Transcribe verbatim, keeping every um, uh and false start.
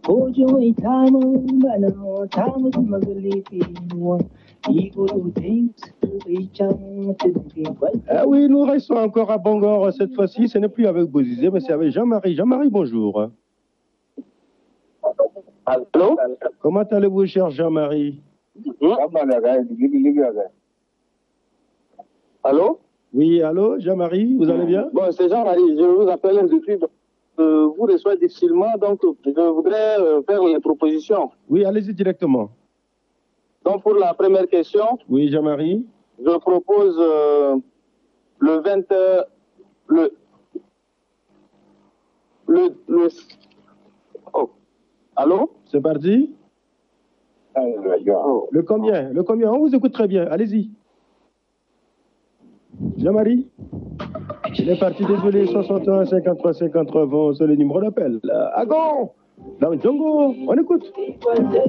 Ah oui, nous restons encore à Bangor cette fois-ci. Ce n'est plus avec Bozizé, mais c'est avec Jean-Marie. Jean-Marie, bonjour. Allô? Comment allez-vous, cher Jean-Marie? Allô? Oui, allô, Jean-Marie, vous allez bien? Bon, c'est Jean-Marie, je vous appelle depuis. Euh, vous reçoit difficilement, donc je voudrais euh, faire les propositions. Oui, allez-y directement. Donc pour la première question. Oui, Jean-Marie. Je propose euh, le vingt... Euh, le... Le... le oh. Allô? C'est parti. Oh. Le combien? Le combien? On vous écoute très bien, allez-y. Jean-Marie? Il est parti, désolé, soixante et un, cinquante-trois, cinquante-trois, c'est le numéro d'appel. Agon! Dans le Django, on écoute.